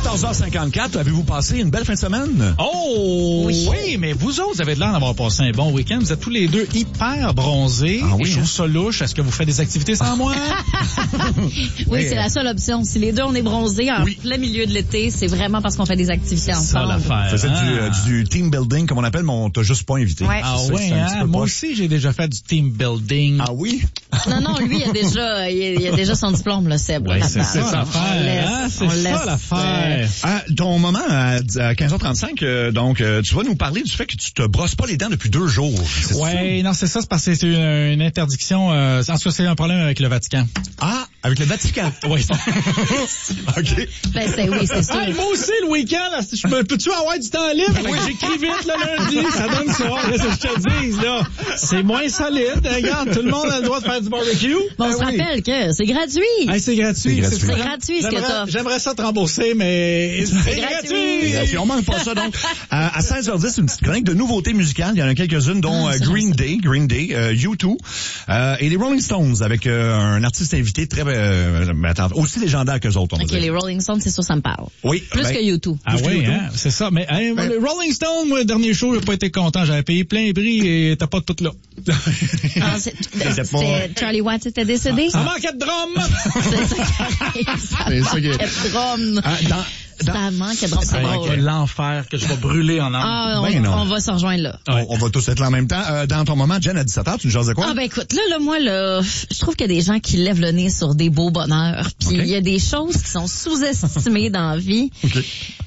14h54, avez-vous passé une belle fin de semaine? Oh! Oui, mais vous autres, vous avez l'air d'avoir passé un bon week-end. Vous êtes tous les deux hyper bronzés. Ah oui, je trouve ça louche. Est-ce que vous faites des activités sans moi? Oui, c'est la seule option. Si les deux, on est bronzés en plein milieu de l'été, c'est vraiment parce qu'on fait des activités ensemble. Ça, l'affaire. Faisait du team building, comme on appelle, mais on t'a juste pas invité. Ouais. Ah oui, hein? Moi aussi, j'ai déjà fait du team building. Ah oui? Non, lui, il a déjà son diplôme, là, Seb. Ouais, c'est ça l'affaire. C'est ça l'affaire. Ton moment à 15h35, donc, tu vas nous parler du fait que tu te brosses pas les dents depuis 2 jours. Ouais, non, c'est ça, c'est parce que c'est une interdiction. En tout cas, c'est un problème avec le Vatican. Ah, avec le Vatican? Oui. OK. Ben, oui, c'est sûr. Moi aussi, le week-end, peux-tu avoir du temps libre? Oui. J'écris vite le lundi, ça donne ça. Qu'est-ce que je te dis, là? C'est moins solide. Regarde, tout le monde a le droit de faire du barbecue. Bon, on se rappelle que c'est gratuit. Hey, c'est gratuit. C'est gratuit, ce que t'as. J'aimerais ça te rembourser, mais c'est gratuit. On manque pas ça, donc. À 16h10, une petite chronique de nouveautés musicales. Il y en a quelques-unes, dont Green Day, U2, et les Rolling Stones, avec un artiste invité très, aussi légendaire qu'eux autres, on va dire. Les Rolling Stones, c'est sûr, ça me parle. Oui. Plus que U2. Ah oui, hein, c'est ça. Mais le Rolling Stones, moi, le dernier show, j'ai pas été content. J'avais payé plein prix et t'as pas tout là. C'est Charlie Watts était décédé? Ça manquait de drum! C'est ça manquait de drum. Ça manque de drum, c'est drôle. L'enfer que je vais brûler en âme. On va se rejoindre là. Ouais. On va tous être là en même temps. Dans ton moment, Jen, à 17h, tu nous jases de quoi? Ah, ben écoute, moi, je trouve qu'il y a des gens qui lèvent le nez sur des beaux bonheurs. Puis il y a des choses qui sont sous-estimées dans la vie. Okay.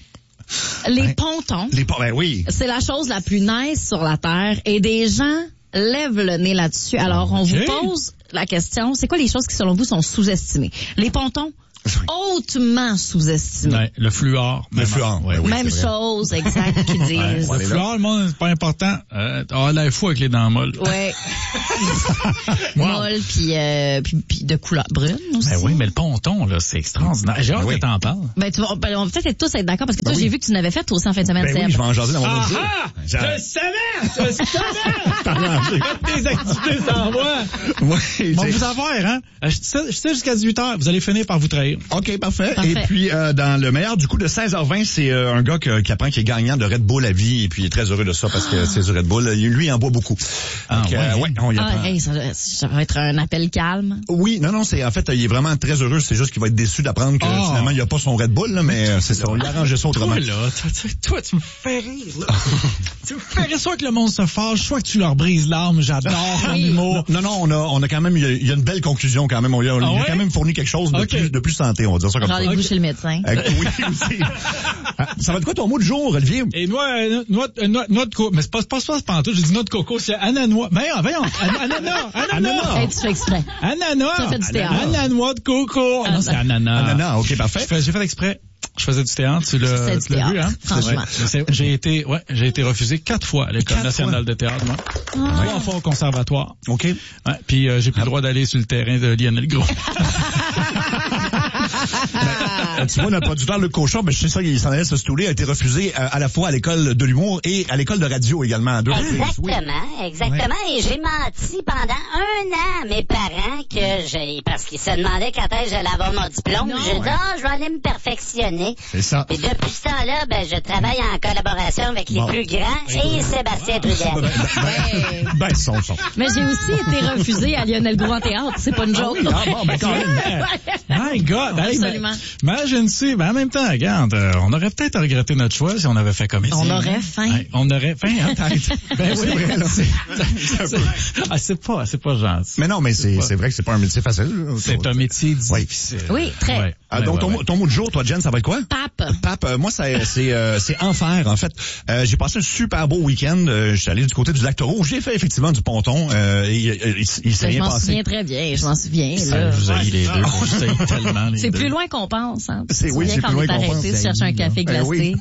Les pontons. Ben oui. C'est la chose la plus nice sur la Terre. Et des gens lèvent le nez là-dessus. Alors, on vous pose la question, c'est quoi les choses qui, selon vous, sont sous-estimées? Les pontons? Hautement sous-estimé. Ouais, le fluor. Même chose, exact, qu'ils disent. Le fluor, le monde, c'est pas important. L'air fou avec les dents molles. Ouais. Molle, puis de couleur brune aussi. Ben oui, mais le ponton, là, c'est extraordinaire. J'ai hâte que t'en parles. Ben, on va peut-être tous être d'accord, parce que toi, j'ai vu que tu n'avais fait aussi en fin de semaine, Seb. Oui, je vais en jaser dans mon autre jour. Je savais! Tes activités sans moi. Oui. On va vous avoir, hein? Je sais jusqu'à 18h, vous allez finir par vous trahir. OK, parfait. Et puis, dans le meilleur du coup de 16h20, c'est un gars qui apprend qu'il est gagnant de Red Bull à vie, et puis il est très heureux de ça parce que c'est du Red Bull. Lui, il en boit beaucoup. Donc, on y apprend. Ça va être un appel calme. Oui, non, c'est en fait, il est vraiment très heureux. C'est juste qu'il va être déçu d'apprendre que finalement, il n'y a pas son Red Bull, là, mais c'est ça. On lui a arrangé ça autrement. Toi, tu me fais rire, là. Tu me fais rire, soit que le monde se fâche, soit que tu leur brises l'âme. J'adore ton humour. Non, on a quand même, il y a une belle conclusion quand même. Il a quand même fourni quelque chose de plus santé, on va dire ça comme ça. Rendez-vous chez le médecin. Oui, aussi. Ça va être quoi ton mot du jour, Olivier? Et noix de coco. Mais c'est pas pantoute, j'ai dit noix de coco, c'est ananois. Voyons, ananas. Hey, tu fais exprès. Ananas. Ça fait du théâtre. Ananois de coco. Non, c'est ananas. Ananas, OK, parfait. J'ai fait exprès. Je faisais du théâtre, tu l'as vu, hein? Franchement. J'ai été refusé 4 fois à l'École nationale de théâtre, moi. 3 fois au conservatoire. OK. Ouais, puis j'ai plus le droit d'aller sur le terrain de Lionel Gros. Tu vois, notre producteur, Luc Cochon, je sais ça, il s'en allait se stouler, a été refusé à la fois à l'école de l'humour et à l'école de radio également. Exactement. Et j'ai menti pendant 1 an à mes parents parce qu'ils se demandaient quand est-ce que j'allais avoir mon diplôme. J'ai dit, je vais aller me perfectionner. C'est ça. Et depuis ce temps-là, je travaille en collaboration avec les plus grands et Sébastien Trudel. Son. Mais j'ai aussi été refusé à Lionel Gros en théâtre. C'est pas une joke. Quand même. My God. Absolument. Imagine-tu, en même temps, regarde, on aurait peut-être regretté notre choix si on avait fait comédien. On aurait faim. On aurait faim, hein, tête. Ben oui, vrai, là. C'est pas gentil. Mais non, mais c'est vrai que c'est pas un métier facile. C'est un métier difficile. Oui, très. Donc, ton mot de jour, toi, Jen, ça va être quoi? Pape, moi, c'est enfer, en fait. J'ai passé un super beau week-end. Je suis allé du côté du lac Taureau. J'ai fait effectivement du ponton. Il s'est rien passé. Je m'en souviens très bien, je m'en souviens. Je vous haïs les deux. Je vous haïs tellement les deux. C'est plus loin qu'on pense, hein. C'est plus loin qu'on pense. Tu chercher un café glacé.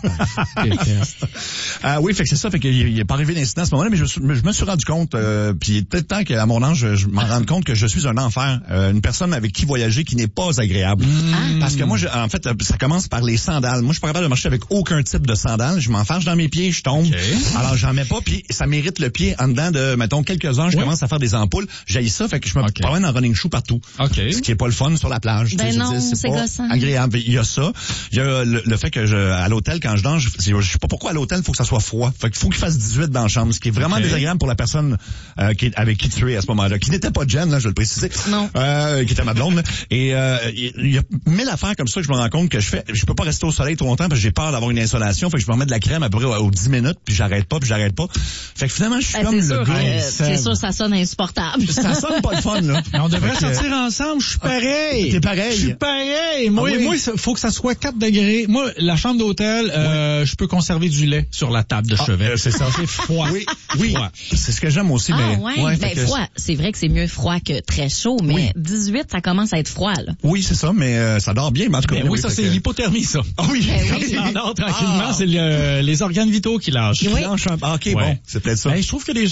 Oui, fait que c'est ça. Fait qu'il n'est pas arrivé d'incident à ce moment-là, mais je me suis rendu compte, puis il est peut-être temps qu'à mon âge, je m'en rende compte que je suis un enfer. Une personne avec qui voyager qui n'est pas agréable. Parce que moi, en fait, ça commence par les sandales. Moi, je suis pas capable de marcher avec aucun type de sandales. Je m'enfarge dans mes pieds, je tombe. Alors, j'en mets pas, puis ça mérite le pied en dedans de, mettons, quelques heures, je commence à faire des ampoules. J'haïs ça, fait que je me promène en running shoe partout. Ce qui est pas le fun sur la plage. Ben non, c'est gossant. Agréable. il y a ça. Il y a le fait que à l'hôtel, quand je danse, je sais pas pourquoi à l'hôtel, il faut que ça soit froid. Fait qu'il faut qu'il fasse 18 dans la chambre, ce qui est vraiment désagréable pour la personne avec qui tu es à ce moment-là. Qui n'était pas Jen, là, je vais le préciser. Non. Qui était ma blonde, là. Et il y a 1000 affaires comme ça que je me rends compte que je peux pas rester au soleil trop longtemps parce que j'ai peur d'avoir une insolation. Fait que je me remets de la crème à peu près aux 10 minutes, puis j'arrête pas. Fait que finalement, je suis comme le gars. C'est sûr, ça sonne insupportable. Ça sonne pas le fun, là. On devrait sortir ensemble, je suis pareil. T'es pareil. Je suis pareil. Moi, il faut que ça soit 4 degrés. Moi, la chambre d'hôtel, je peux conserver du lait sur la table de chevet. C'est ça. C'est froid. Oui. Froid. C'est ce que j'aime aussi, mais. Froid. C'est vrai que c'est mieux froid que très chaud, mais 18, ça commence à être froid, là. Oui, c'est ça, mais ça dort bien, mais en tout cas. Oui, ça, c'est l'hypothermie, ça. Ah oui. Ben Quand tu endors tranquillement, c'est les organes vitaux qui lâchent. Oui. OK, bon. C'est peut-être ça. Je trouve que les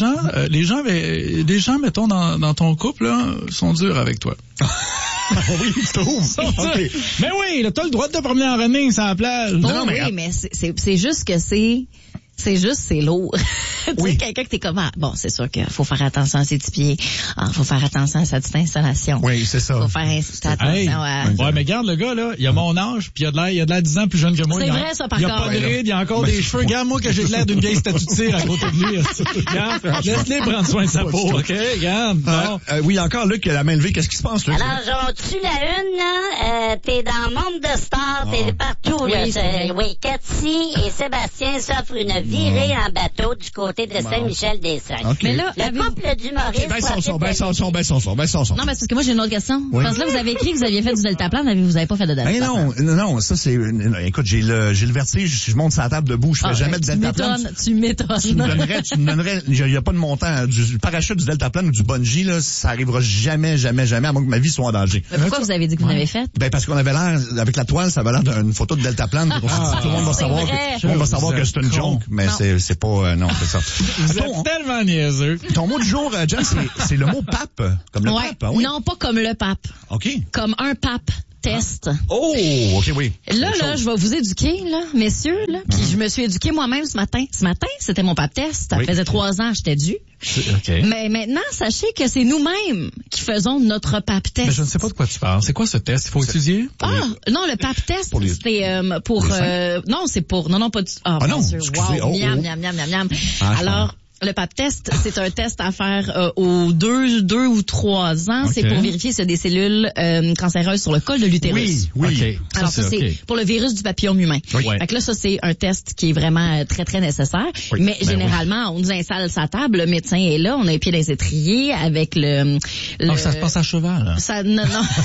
gens, mettons, dans ton couple, là, sont durs avec toi. Oui, tu trouves? Okay. Mais oui, t'as le droit de te promener en running sur la plage. Mais c'est juste que c'est lourd. Tu sais, quelqu'un que t'es comme, bon, c'est sûr qu'il faut faire attention à ses petits pieds. Faut faire attention à sa petite installation. Oui, c'est ça. Faut faire attention à... Ouais, mais regarde le gars, là, il a mon âge, puis il a de l'air 10 ans plus jeune que moi. C'est vrai, ça, par contre. contre. Il a pas de ride, il a encore des cheveux. Regarde, moi, que j'ai l'air d'une vieille statue de cire à côté de lui. Regarde, laisse-les prendre soin de sa peau, OK? Regarde, non. Oui, encore, Luc, la main levée, qu'est-ce qui se passe, Luc? Alors, j'en-tu la une, là? T'es dans le monde de stars, t'es partout, là. Oui, Cathy et Sébastien s'offrent une virée en bateau du côté de Saint-Michel-des-Saints. Okay. Mais là, le couple d'humoristes... Ben son. Non, mais c'est parce que moi, j'ai une autre question. Oui. Parce que là, vous avez écrit que vous aviez fait du deltaplane, mais vous avez pas fait de deltaplane. Non, ça c'est... Écoute, j'ai le vertige, si je monte sur la table debout, je fais jamais de deltaplane. Tu m'étonnes. Tu me donnerais, il n'y a pas de montant, du parachute, du deltaplane ou du bungee, là, ça arrivera jamais, à moins que ma vie soit en danger. Mais pourquoi vous avez dit que vous l'avez fait? Ben, parce qu'on avait l'air, avec la toile, ça avait l'air d'une photo de deltaplane. Tout le monde va savoir que c'est une joke, mais c'est pas, non, c'est ça. Vous êtes tellement niaiseux. Ton mot du jour, Jen, c'est le mot pape, comme le pape, hein, oui? Non, pas comme le pape. OK. Comme un pape. Test. Oh, OK, oui. Là, je vais vous éduquer, là, messieurs, là. Puis je me suis éduquée moi-même ce matin. Ce matin, c'était mon pape test. Ça faisait 3 ans, j'étais due. Okay. Mais maintenant, sachez que c'est nous-mêmes qui faisons notre pape test. Mais je ne sais pas de quoi tu parles. C'est quoi ce test? Il faut étudier? Non, le pape test, c'était non, c'est pour... Non, pas du... non, excusez. Wow, miam. Alors... Le pap test, c'est un test à faire aux 2 ou 3 ans. Okay. C'est pour vérifier s'il y a des cellules cancéreuses sur le col de l'utérus. Oui. Okay. Alors ça, c'est pour le virus du papillome humain. Oui. Fait que là, ça, c'est un test qui est vraiment très, très nécessaire. Oui. Mais généralement, on nous installe sa table, le médecin est là, on a les pieds dans les étriers avec le ça se passe à cheval. Ça, non,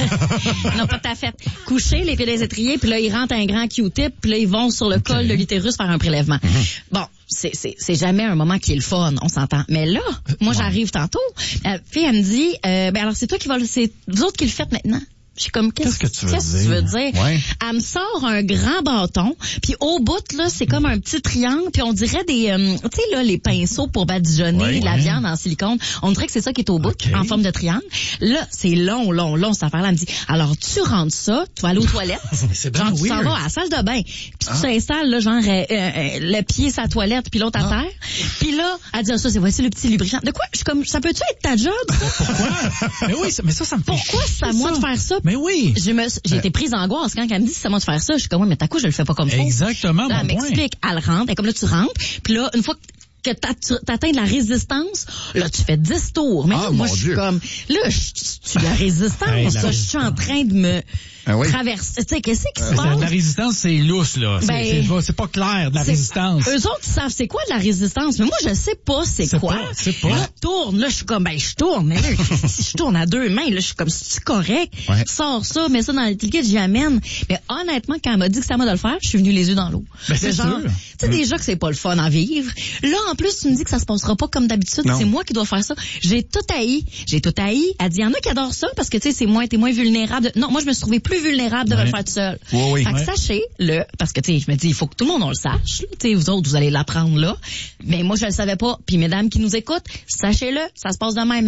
non, pas tout à fait. Couché, les pieds dans les étriers, puis là, ils rentrent un grand Q-tip, puis là, ils vont sur le col de l'utérus faire un prélèvement. Bon. C'est jamais un moment qui est le fun, on s'entend. Mais là, moi, j'arrive tantôt. La fille, elle me dit, alors c'est toi qui c'est vous autres qui le faites maintenant. Je suis comme, qu'est-ce que tu veux dire? Ouais. Elle me sort un grand bâton, puis au bout, là, c'est comme un petit triangle, puis on dirait des, tu sais, là, les pinceaux pour badigeonner la viande en silicone. On dirait que c'est ça qui est au bout, en forme de triangle. Là, c'est long, cette affaire-là. Elle me dit, alors, tu rentres ça, tu vas aller aux toilettes. C'est genre, tu weird. s'en vas à la salle de bain, puis tu t'installes, là, genre, le pied sa toilette, puis l'autre à terre. Puis là, elle dit, ça, c'est voici le petit lubrifiant. De quoi? Je suis comme, ça peut-tu être ta job? Pourquoi? Mais oui, mais ça me fait Pourquoi c'est à moi de faire ça? Mais oui. J'ai été prise d'angoisse quand elle me dit c'est à moi de faire ça. Je suis comme, ouais, mais t'as quoi, je le fais pas comme ça. Exactement, là, elle m'explique, elle rentre, et comme là, tu rentres, puis là, une fois que t'atteins de la résistance, là, tu fais 10 tours. Mais là, moi, je suis comme, là, je suis de la résistance, je suis en train de me traverser. Tu sais, qu'est-ce qui se passe? La résistance, c'est lousse, là. C'est pas clair, de la résistance. Eux autres, ils savent c'est quoi de la résistance, mais moi, je sais pas c'est quoi. C'est pas. Là, tourne, là, je suis comme, je tourne, mais là, si je tourne à 2 mains, là, je suis comme, c'est correct. Sors ça, mets ça dans le liquide, j'y amène. Mais honnêtement, quand elle m'a dit que ça m'a de le faire, je suis venue les yeux dans l'eau. C'est genre, tu sais, déjà que c'est pas le fun à vivre. Là, en plus, tu me dis que ça se passera pas comme d'habitude. C'est moi qui dois faire ça. J'ai tout haï. Elle dit, il y en a qui adorent ça parce que, tu sais, t'es moins vulnérable. Non, moi, je me suis trouvée plus vulnérable de le faire tout seul. Oui. Fait que sachez-le, parce que, tu sais, je me dis, il faut que tout le monde le sache. Tu sais, vous autres, vous allez l'apprendre là. Mais moi, je le savais pas. Puis, mesdames qui nous écoutent, sachez-le, ça se passe de même maintenant.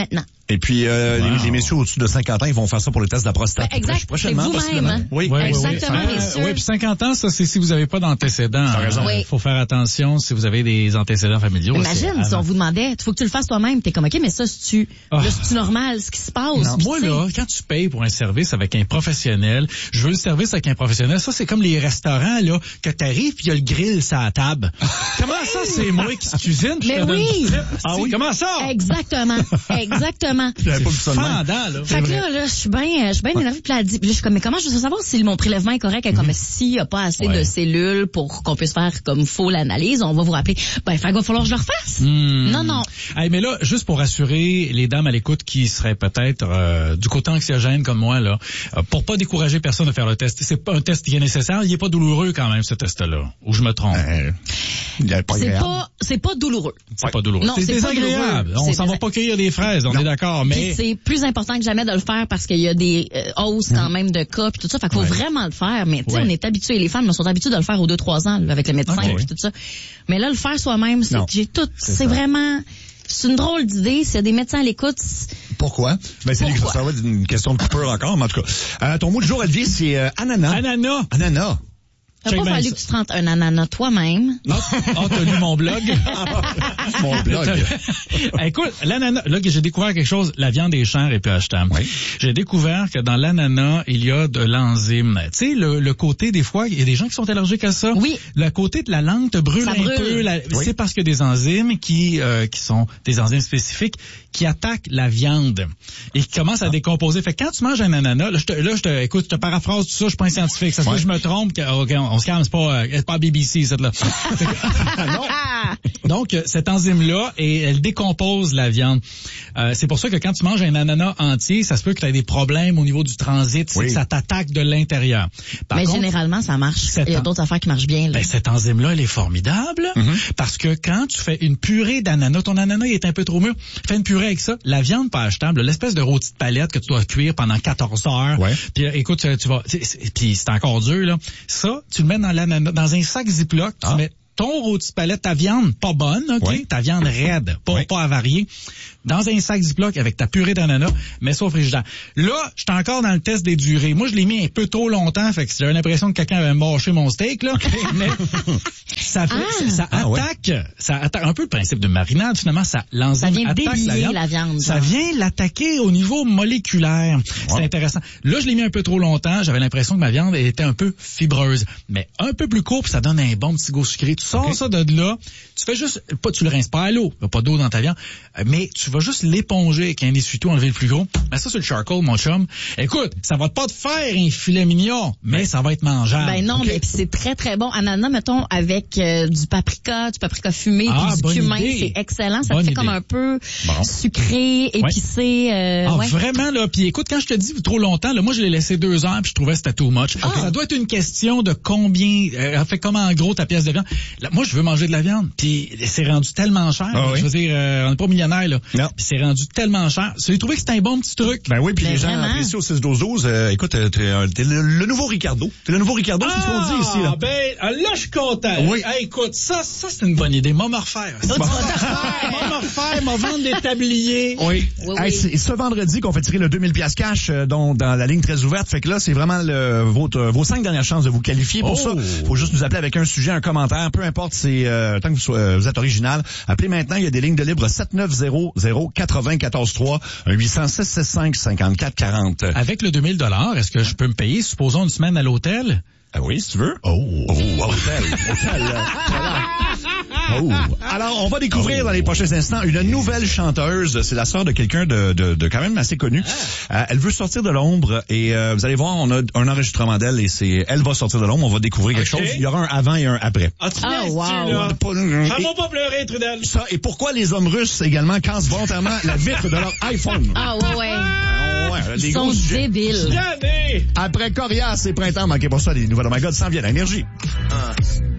Et puis, les messieurs au-dessus de 50 ans, ils vont faire ça pour le test de la prostate. Ben, exact. Prochainement, C'est vous-même. possiblement. Oui. Exactement, messieurs. Oui, puis 50 ans, ça, c'est si vous n'avez pas d'antécédents. T'as raison. Oui. Faut faire attention si vous avez des antécédents familiaux. Imagine, si on vous demandait, il faut que tu le fasses toi-même, t'es comme, OK, mais ça, c'est-tu normal, ce qui se passe? Non, moi, là, quand tu payes pour un service avec un professionnel, je veux le service avec un professionnel, ça, c'est comme les restaurants, là, que t'arrives puis il y a le grill sur la table. Comment ça, c'est moi qui cuisine? Mais oui! Ah oui? Comment ça? Exactement. J'avais pas vu ça de même. Fendant, là. Fait que là, je suis bien énervée, puis là, je suis comme, mais comment je veux savoir si mon prélèvement est correct? Elle est comme, s'il n'y a pas assez de cellules pour qu'on puisse faire comme faut l'analyse, on va vous rappeler. Ben, fait qu'il va falloir que je le refasse. Non. Hey, mais là, juste pour rassurer les dames à l'écoute qui seraient peut-être du côté anxiogène comme moi, là, pour pas décourager personne de faire le test, c'est pas un test qui est nécessaire, il est pas douloureux quand même, ce test-là. Ou je me trompe? C'est pas douloureux. C'est pas douloureux. Non, c'est c'est pas désagréable. douloureux. On s'en va pas cueillir des fraises, on est d'accord, mais... Puis c'est plus important que jamais de le faire parce qu'il y a des hausses quand même de cas puis tout ça. Fait qu'il faut vraiment le faire. Mais tu sais, on est habitués, les femmes sont habituées de le faire aux 2-3 ans là, avec le médecin puis tout ça. Mais là, le faire soi-même, c'est vraiment... C'est une drôle d'idée. S'il y a des médecins à l'écoute... Pourquoi? Ben, ça va être une question de coupure encore, mais en tout cas. Ton mot du jour, Olivier, c'est ananas. Ananas. T'as pas fallu que tu te rentres un ananas toi-même. Non, t'as lu mon blog. Mon blog. Écoute, l'ananas, là, j'ai découvert quelque chose, la viande est chère et peu achetable. Oui. J'ai découvert que dans l'ananas, il y a de l'enzyme. Tu sais, le côté, des fois, il y a des gens qui sont allergiques à ça. Oui. Le côté de la langue te brûle un peu. C'est parce qu'il y a des enzymes qui sont des enzymes spécifiques qui attaquent la viande et qui commencent à décomposer. Fait que quand tu manges un ananas, écoute, je te paraphrase tout ça, je suis pas un scientifique. Ça se peut que je me trompe, on se calme, c'est pas BBC, cette là. Non. Donc, cette enzyme-là, elle décompose la viande. C'est pour ça que quand tu manges un ananas entier, ça se peut que tu aies des problèmes au niveau du transit, c'est que ça t'attaque de l'intérieur. Mais contre, généralement, ça marche. Il y a d'autres affaires qui marchent bien. Là. Ben, cette enzyme-là, elle est formidable parce que quand tu fais une purée d'ananas, ton ananas il est un peu trop mûr, fais une purée avec ça, la viande pas achetable, l'espèce de rôti de palette que tu dois cuire pendant 14 heures. Ouais. Puis écoute, tu vas, puis c'est encore dur là. Ça, tu le mets dans un sac Ziploc, tu mets ton rôti de palette, ta viande pas bonne, OK? Ta viande raide, pas avariée, dans un sac Ziploc avec ta purée d'ananas, mets ça au frigidaire. Là, j'étais encore dans le test des durées. Moi, je l'ai mis un peu trop longtemps, fait que j'avais l'impression que quelqu'un avait mâché mon steak, là. Mais ça attaque un peu le principe de marinade, finalement, l'enzyme attaque la viande. Ça vient l'attaquer au niveau moléculaire. C'est intéressant. Là, je l'ai mis un peu trop longtemps, j'avais l'impression que ma viande était un peu fibreuse. Mais un peu plus court, puis ça donne un bon petit goût sucré. Tu sors ça de là, tu fais juste, tu le rinces pas à l'eau, il n'y a pas d'eau dans ta viande, mais tu vas juste l'éponger avec un essuie-tout, enlever le plus gros. Mais ça, c'est le charcoal, mon chum. Écoute, ça va pas te faire un filet mignon, mais ça va être mangeable. Ben non, mais c'est très, très bon. Ananas, mettons, avec du paprika fumé, puis du cumin, c'est excellent. Ça fait comme un peu sucré, épicé. Vraiment, là. Puis écoute, quand je te dis trop longtemps, là, moi, je l'ai laissé 2 heures, puis je trouvais que c'était too much. Ça doit être une question de combien, comment en gros ta pièce de viande. Là, moi, je veux manger de la viande, puis c'est rendu tellement cher. Je veux dire, on n'est pas millionnaire, là. Puis c'est rendu tellement cher. J'ai trouvé que c'était un bon petit truc. Ben oui, puis les gens apprécient au 6-12-12. Écoute, t'es le nouveau Ricardo. T'es le nouveau Ricardo, c'est ce qu'on dit ici, là. Là, je suis content. Oui. Hey, écoute, ça, c'est une bonne idée. Moi, me refaire. M'a vendre des tabliers. Oui. Hey, c'est ce vendredi qu'on fait tirer le 2000$ cash, dans la ligne très ouverte. Fait que là, c'est vraiment vos 5 dernières chances de vous qualifier. Pour ça, faut juste nous appeler avec un sujet, un commentaire, peu importe, c'est tant que vous êtes original. Appelez maintenant, il y a des lignes de libre 7900-943, 800-665-5440. Avec le 2000$, est-ce que je peux me payer, supposons, une semaine à l'hôtel? Oui, si tu veux. Hôtel. Alors, on va découvrir dans les prochains instants une nouvelle chanteuse. C'est la sœur de quelqu'un de quand même assez connu. Elle veut sortir de l'ombre et vous allez voir, on a un enregistrement d'elle et elle va sortir de l'ombre. On va découvrir quelque chose. Il y aura un avant et un après. Wow. Fais-moi pas pleurer, Trudel. Ça, et pourquoi les hommes russes également cassent volontairement la vitre de leur iPhone? Ils sont débiles. Après Corias et Printemps, manquez pas ça, les nouvelles Oh My God s'en viennent à Énergie.